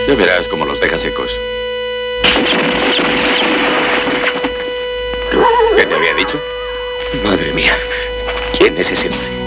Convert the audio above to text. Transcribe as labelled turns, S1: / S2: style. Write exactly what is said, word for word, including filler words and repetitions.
S1: Ya verás cómo los deja secos. ¿Qué te había dicho?
S2: Madre mía, ¿quién es ese hombre?